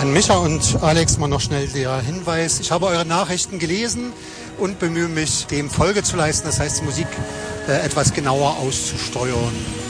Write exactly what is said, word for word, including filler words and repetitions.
An Micha und Alex mal noch schnell der Hinweis. Ich habe eure Nachrichten gelesen und bemühe mich, dem Folge zu leisten. Das heißt, die Musik äh, etwas genauer auszusteuern.